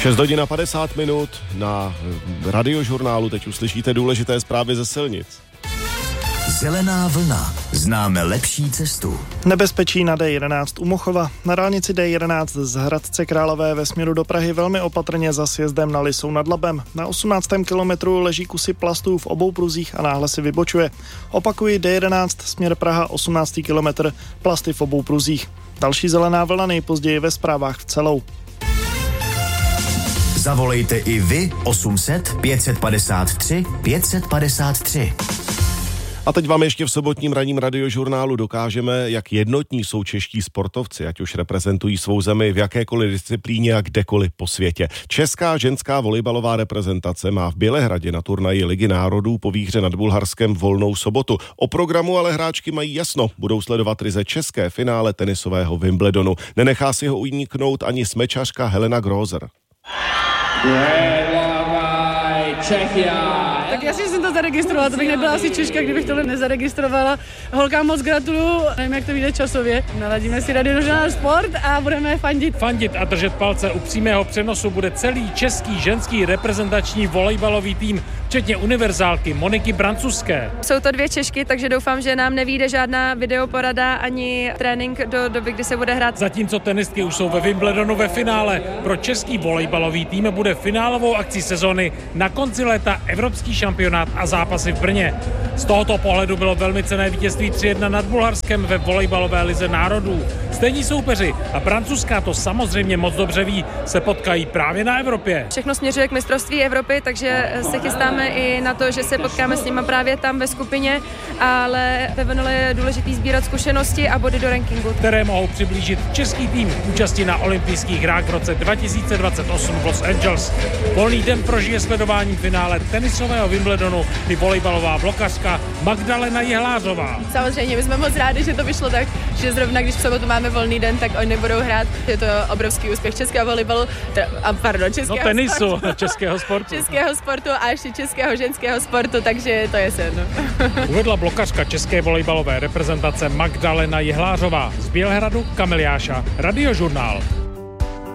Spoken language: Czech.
6 hodin a 50 minut na Radiožurnálu. Teď uslyšíte důležité zprávy ze silnic. Zelená vlna. Známe lepší cestu. Nebezpečí na D11 u Mochova. Na dálnici D11 z Hradce Králové ve směru do Prahy velmi opatrně za sjezdem na Lisou nad Labem. Na 18. kilometru leží kusy plastů v obou pruzích a náhle si vybočuje. Opakuji, D11 směr Praha, 18. kilometr, plasty v obou pruzích. Další zelená vlna nejpozději ve zprávách v Celou. Zavolejte i vy 800 553 553. A teď vám ještě v sobotním ranním Radiožurnálu dokážeme, jak jednotní jsou čeští sportovci, ať už reprezentují svou zemi v jakékoliv disciplíně a kdekoliv po světě. Česká ženská volejbalová reprezentace má v Bělehradě na turnaji Ligy národů po výhře nad Bulharskem volnou sobotu. O programu ale hráčky mají jasno. Budou sledovat ryze české finále tenisového Wimbledonu. Nenechá si ho uniknout ani smečařka Helena Grozer. Čechia. Tak jasně jsem to zaregistrovala, to bych nebyla asi Češka, kdybych tohle nezaregistrovala. Holkám moc gratuluju, nevím, jak to vyjde časově. Naladíme si Radiožurnál Sport a budeme fandit. Fandit a držet palce u přímého přenosu bude celý český ženský reprezentační volejbalový tým, včetně univerzálky Moniky Brancuské. Jsou to 2 Češky, takže doufám, že nám nevyjde žádná videoporada ani trénink do doby, kdy se bude hrát. Zatímco tenistky už jsou ve Wimbledonu ve finále, pro český volejbalový tým bude finálovou akcí sezony na konci léta evropský šampionát a zápasy v Brně. Z tohoto pohledu bylo velmi cenné vítězství 3-1 nad Bulharskem ve volejbalové lize národů. Stejní soupeři, a Brancuská to samozřejmě moc dobře ví, se potkají právě na Evropě. Všechno směřuje k mistrovství Evropy, takže se chystáme i na to, že se potkáme s nimi právě tam ve skupině, ale ve finále je důležitý sbírat zkušenosti a body do rankingu, které mohou přiblížit český tým k účasti na olympijských hrách v roce 2028 v Los Angeles. Volný den prožije sledováním finále tenisového Wimbledonu i volejbalová blokařka Magdalena Jehlářová. Samozřejmě my jsme moc rádi, že to vyšlo tak, že zrovna když v sobotu máme volný den, tak oni budou hrát. Je to obrovský úspěch českého volejbalu, českého tenisu, sportu. českého sportu A ještě českého ženského sportu, takže to je sen. Uvedla blokařka české volejbalové reprezentace Magdalena Jehlářová. Z Bělehradu Kamil Jáša, Radiožurnál.